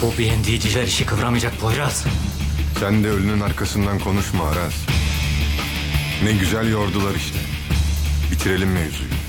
O BND'ciler işi kıvramayacak Poyraz. Sen de ölünün arkasından konuşma Aras. Ne güzel yordular işte. Bitirelim mevzuyu.